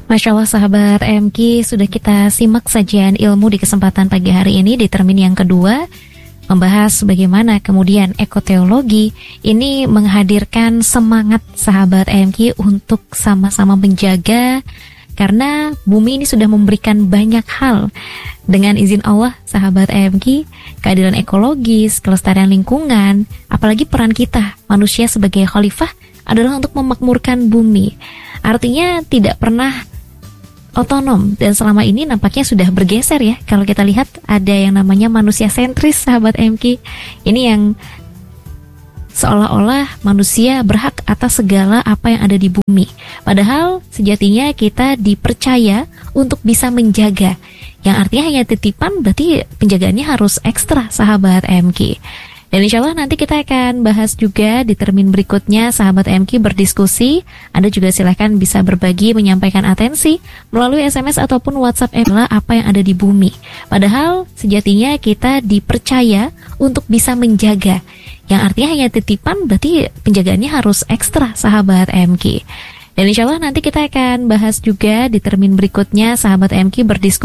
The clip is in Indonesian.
Masya Allah sahabat MK, sudah kita simak sajian ilmu di kesempatan pagi hari ini di termin yang kedua, membahas bagaimana kemudian ekoteologi ini menghadirkan semangat sahabat MK untuk sama-sama menjaga, karena bumi ini sudah memberikan banyak hal. Dengan izin Allah sahabat MK, keadilan ekologis, kelestarian lingkungan, apalagi peran kita manusia sebagai khalifah adalah untuk memakmurkan bumi. Artinya tidak pernah otonom, dan selama ini nampaknya sudah bergeser ya. Kalau kita lihat ada yang namanya manusia sentris sahabat MK. Ini yang seolah-olah manusia berhak atas segala apa yang ada di bumi. Padahal sejatinya kita dipercaya untuk bisa menjaga. Yang artinya hanya titipan, berarti penjagaannya harus ekstra sahabat MK. Dan insya Allah nanti kita akan bahas juga di termin berikutnya sahabat MK berdiskusi. Anda juga silahkan bisa berbagi, menyampaikan atensi melalui SMS ataupun WhatsApp adalah apa yang ada di bumi. Padahal sejatinya kita dipercaya untuk bisa menjaga. Yang artinya hanya titipan, berarti penjagaannya harus ekstra sahabat MK. Dan insya Allah nanti kita akan bahas juga di termin berikutnya sahabat MK berdiskusi.